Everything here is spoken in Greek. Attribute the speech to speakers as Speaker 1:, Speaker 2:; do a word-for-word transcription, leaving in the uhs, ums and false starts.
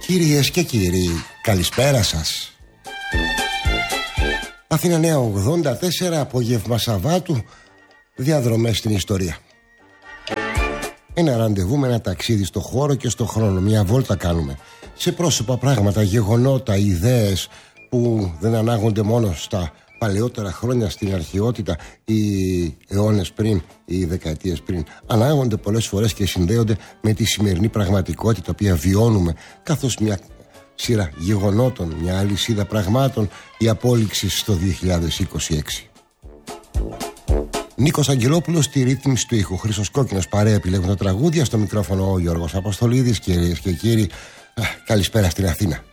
Speaker 1: Κυρίες και κύριοι, καλησπέρα σας. Αθήνα Νέα ογδόντα τέσσερα, απόγευμα Σαββάτου, διαδρομές στην ιστορία. Ένα ραντεβού με ένα ταξίδι στο χώρο και στο χρόνο. Μια βόλτα κάνουμε σε πρόσωπα, πράγματα, γεγονότα, ιδέες που δεν ανάγονται μόνο στα παλαιότερα χρόνια, στην αρχαιότητα, οι αιώνες πριν, οι δεκαετίες πριν. Ανάγονται πολλές φορές και συνδέονται με τη σημερινή πραγματικότητα, τα οποία βιώνουμε, καθώς μια σειρά γεγονότων, μια αλυσίδα πραγμάτων, η απόλυξη στο δύο χιλιάδες είκοσι έξι. Νίκος Αγγελόπουλος στη ρύθμιση του ήχου. Χρήστος Κόκκινος παρέα επιλέγουν τα τραγούδια. Στο μικρόφωνο ο Γιώργος Αποστολίδης. Κυρίες και κύριοι, καλησπέρα στην Αθήνα.